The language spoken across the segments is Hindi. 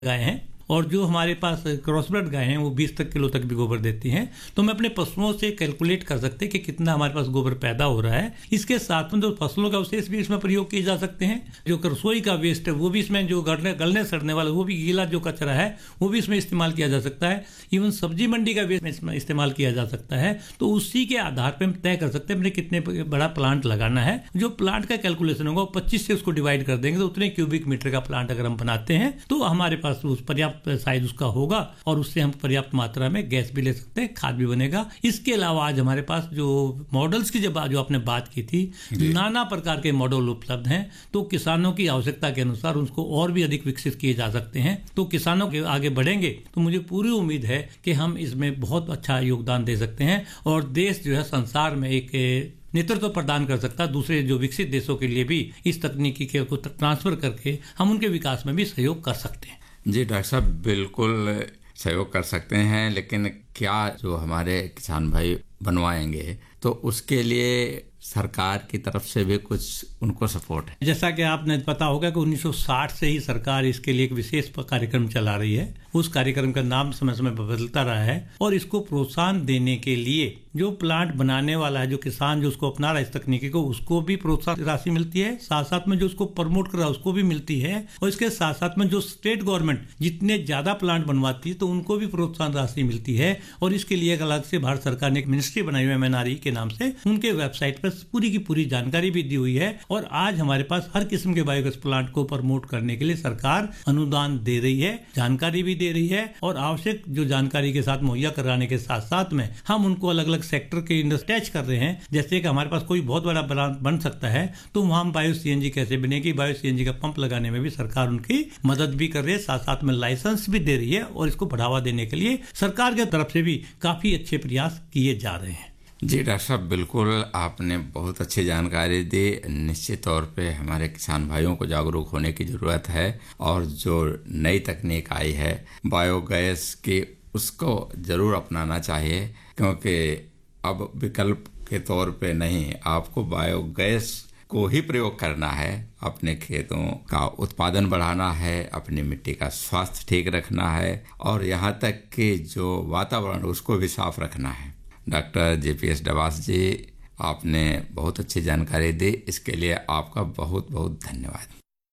गाय हैं और जो हमारे पास क्रॉसब्रेड गाय हैं वो 20 किलो तक भी गोबर देती हैं। तो हम अपने पशुओं से कैलकुलेट कर सकते हैं कि कितना हमारे पास गोबर पैदा हो रहा है। इसके साथ में जो फसलों का अवशेष भी इसमें प्रयोग किए जा सकते हैं। जो रसोई का वेस्ट है वो भी इसमें, जो गलने सड़ने वाला वो भी गीला जो कचरा है वो भी इसमें इस्तेमाल किया जा सकता है। इवन सब्जी मंडी का वेस्ट इसमें इस्तेमाल किया जा सकता है। तो उसी के आधार पर हम तय कर सकते हैं हमने कितने बड़ा प्लांट लगाना है। जो प्लांट का कैलकुलेशन होगा 25 से उसको डिवाइड कर देंगे तो उतने क्यूबिक मीटर का प्लांट अगर हम बनाते हैं तो हमारे पास उस पर्याप्त साइज उसका होगा और उससे हम पर्याप्त मात्रा में गैस भी ले सकते हैं, खाद भी बनेगा। इसके अलावा आज हमारे पास जो मॉडल्स की जो आपने बात की थी, नाना प्रकार के मॉडल उपलब्ध हैं। तो किसानों की आवश्यकता के अनुसार उसको और भी अधिक विकसित किए जा सकते हैं। तो किसानों के आगे बढ़ेंगे तो मुझे पूरी उम्मीद है कि हम इसमें बहुत अच्छा योगदान दे सकते हैं और देश जो है संसार में एक नेतृत्व प्रदान कर सकता है। दूसरे जो विकसित देशों के लिए भी इस तकनीकी के को ट्रांसफर करके हम उनके विकास में भी सहयोग कर सकते हैं। जी डॉक्टर साहब, बिल्कुल सहयोग कर सकते हैं, लेकिन क्या जो हमारे किसान भाई बनवाएंगे तो उसके लिए सरकार की तरफ से भी कुछ उनको सपोर्ट है? जैसा कि आपने पता होगा कि 1960 से ही सरकार इसके लिए एक विशेष कार्यक्रम चला रही है। उस कार्यक्रम का नाम समय समय पर बदलता रहा है और इसको प्रोत्साहन देने के लिए जो प्लांट बनाने वाला है, जो किसान जो उसको अपना रहा है इस तकनीकी को, उसको भी प्रोत्साहन राशि मिलती है। साथ साथ में जो उसको प्रमोट कर रहा है उसको भी मिलती है। और इसके साथ साथ में जो स्टेट गवर्नमेंट जितने ज्यादा प्लांट बनवाती है तो उनको भी प्रोत्साहन राशि मिलती है। और इसके लिए एक अलग से भारत सरकार ने एक मिनिस्ट्री बनाई हुई है MNRE के नाम से। उनके वेबसाइट पर पूरी की पूरी जानकारी भी दी हुई है। और आज हमारे पास हर किस्म के बायोगैस प्लांट को प्रमोट करने के लिए सरकार अनुदान दे रही है, जानकारी भी दे रही है। और आवश्यक जो जानकारी के साथ मुहैया कराने के साथ साथ में हम उनको अलग अलग सेक्टर के अटैच कर रहे हैं। जैसे कि हमारे पास कोई बहुत बड़ा प्लांट बन सकता है तो वहां हम बायो CNG कैसे बनेगी, बायो CNG का पंप लगाने में भी सरकार उनकी मदद भी कर रही है, साथ साथ में लाइसेंस भी दे रही है। और इसको बढ़ावा देने के लिए सरकार की तरफ से भी काफी अच्छे प्रयास किए जा रहे हैं। जी डॉक्टर साहब, बिल्कुल आपने बहुत अच्छी जानकारी दी। निश्चित तौर पे हमारे किसान भाइयों को जागरूक होने की ज़रूरत है और जो नई तकनीक आई है बायोगैस की उसको ज़रूर अपनाना चाहिए, क्योंकि अब विकल्प के तौर पे नहीं, आपको बायोगैस को ही प्रयोग करना है। अपने खेतों का उत्पादन बढ़ाना है, अपनी मिट्टी का स्वास्थ्य ठीक रखना है और यहाँ तक कि जो वातावरण उसको भी साफ रखना है। डॉक्टर JPS डबास जी, आपने बहुत अच्छी जानकारी दी, इसके लिए आपका बहुत बहुत धन्यवाद।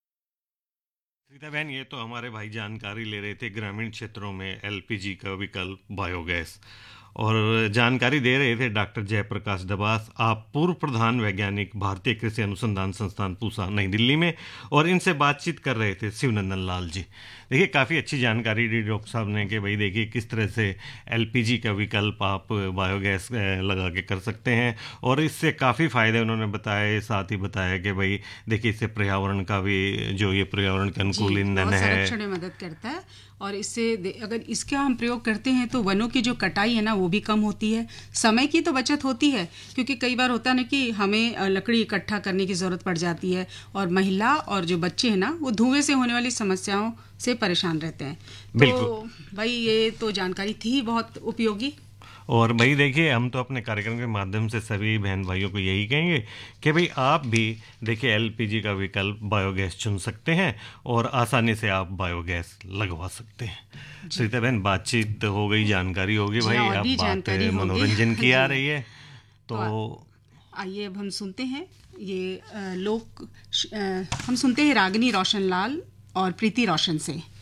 सीता बहन, ये तो हमारे भाई जानकारी ले रहे थे ग्रामीण क्षेत्रों में LPG का विकल्प बायोगैस, और जानकारी दे रहे थे डॉक्टर जयप्रकाश डबास, आप पूर्व प्रधान वैज्ञानिक भारतीय कृषि अनुसंधान संस्थान पूसा नई दिल्ली में, और इनसे बातचीत कर रहे थे शिवनंदन लाल जी। देखिए, काफ़ी अच्छी जानकारी दी डॉक्टर साहब ने कि भाई देखिए किस तरह से LPG का विकल्प आप बायोगैस लगा के कर सकते हैं और इससे काफ़ी फ़ायदे उन्होंने बताए। साथ ही बताया कि भाई देखिए इससे पर्यावरण का भी, जो ये पर्यावरण के अनुकूल ईंधन है, संरक्षण में मदद करता है। और इससे अगर इसका हम प्रयोग करते हैं तो वनों की जो कटाई है ना वो भी कम होती है, समय की तो बचत होती है, क्योंकि कई बार होता है ना कि हमें लकड़ी इकट्ठा करने की ज़रूरत पड़ जाती है और महिला और जो बच्चे हैं ना वो धुएं से होने वाली समस्याओं से परेशान रहते हैं। तो भाई ये तो जानकारी थी बहुत उपयोगी। और भाई देखिए, हम तो अपने कार्यक्रम के माध्यम से सभी बहन भाइयों को यही कहेंगे कि भाई आप भी देखिए LPG का विकल्प बायोगैस चुन सकते हैं और आसानी से आप बायोगैस लगवा सकते हैं। सीता बहन, बातचीत हो गई, जानकारी होगी भाई, अब बात मनोरंजन की आ रही है। तो आइए अब हम सुनते हैं ये हम सुनते हैं रागिनी रोशनलाल और प्रीति रोशन से